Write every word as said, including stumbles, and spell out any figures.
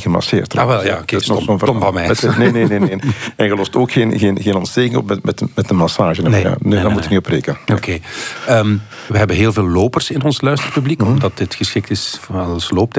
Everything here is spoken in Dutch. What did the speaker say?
gemasseerd. Ah, wel, ja, oké, stom, stom van mij. Met, nee, nee, nee, nee. En je lost ook geen, geen, geen ontsteking op met, met, met de massage. Nee, ja, nee, nee, dat nee, moet je nee. niet op rekenen. Oké. Okay. Um, we hebben heel veel lopers in ons luisterpubliek, Mm-hmm. omdat dit geschikt is als looptijd.